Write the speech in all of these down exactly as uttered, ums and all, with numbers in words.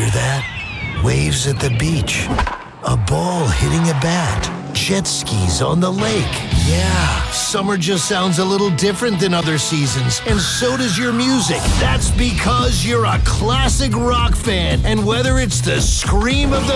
hear that? Waves at the beach. A ball hitting a bat. Jet skis on the lake. Yeah, summer just sounds a little different than other seasons, and so does your music. That's because you're a classic rock fan, and whether it's the scream of The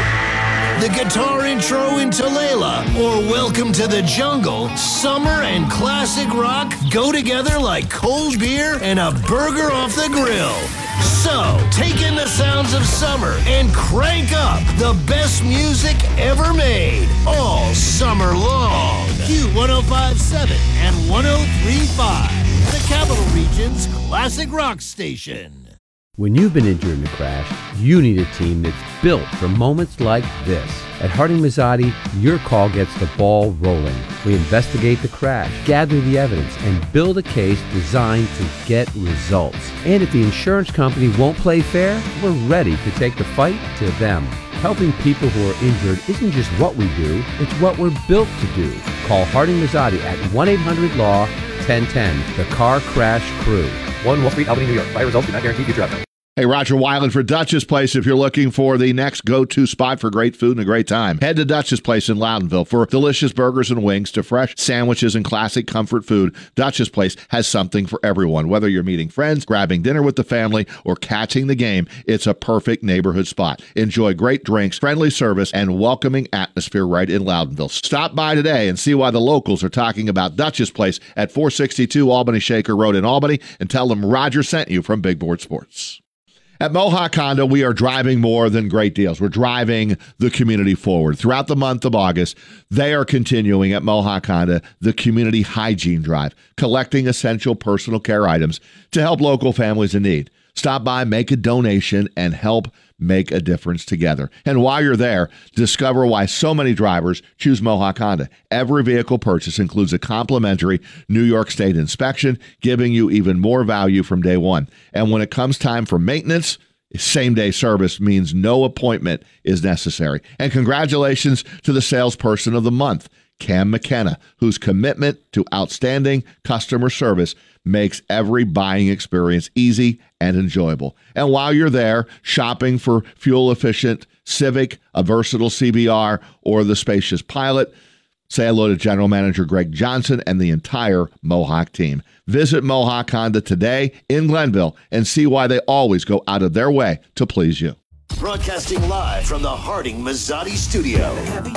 Who, the guitar intro into Layla, or Welcome to the Jungle, summer and classic rock go together like cold beer and a burger off the grill. So, take in the sounds of summer and crank up the best music ever made all summer long. Q one oh five point seven and one oh three point five, the Capital Region's classic rock station. When you've been injured in a crash, you need a team that's built for moments like this. At Harding Mazzotti, your call gets the ball rolling. We investigate the crash, gather the evidence, and build a case designed to get results. And if the insurance company won't play fair, we're ready to take the fight to them. Helping people who are injured isn't just what we do, it's what we're built to do. Call Harding Mazzotti at one eight hundred law ten ten, the Car Crash Crew. one Wall Street, Albany, New York. Prior results do not guarantee future outcomes. Hey, Roger Weiland for Dutch's Place. If you're looking for the next go-to spot for great food and a great time, head to Dutch's Place in Loudonville for delicious burgers and wings to fresh sandwiches and classic comfort food. Dutch's Place has something for everyone. Whether you're meeting friends, grabbing dinner with the family, or catching the game, it's a perfect neighborhood spot. Enjoy great drinks, friendly service, and welcoming atmosphere right in Loudonville. Stop by today and see why the locals are talking about Dutch's Place at four sixty-two Albany Shaker Road in Albany, and tell them Roger sent you from Big Board Sports. At Mohawk Honda, we are driving more than great deals. We're driving the community forward. Throughout the month of August, they are continuing at Mohawk Honda the Community Hygiene Drive, collecting essential personal care items to help local families in need. Stop by, make a donation, and help make a difference together. And while you're there, discover why so many drivers choose Mohawk Honda. Every vehicle purchase includes a complimentary New York State inspection, giving you even more value from day one. And when it comes time for maintenance, same-day service means no appointment is necessary. And congratulations to the salesperson of the month, Cam McKenna, whose commitment to outstanding customer service makes every buying experience easy and enjoyable. And while you're there shopping for fuel-efficient Civic, a versatile C B R, or the spacious Pilot, say hello to General Manager Greg Johnson and the entire Mohawk team. Visit Mohawk Honda today in Glenville and see why they always go out of their way to please you. Broadcasting live from the Harding Mazzotti studio.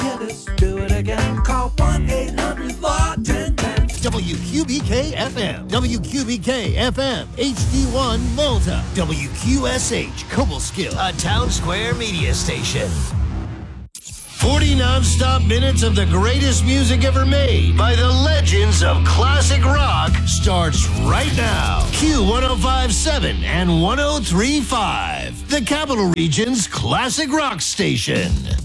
Do it again. Call one eight hundred law ten ten. W Q B K F M, W Q B K F M, H D one Malta, W Q S H Cobleskill, a Town Square media station. forty non-stop minutes of the greatest music ever made by the legends of classic rock starts right now. Q one oh five point seven and one oh three point five, the Capital Region's classic rock station.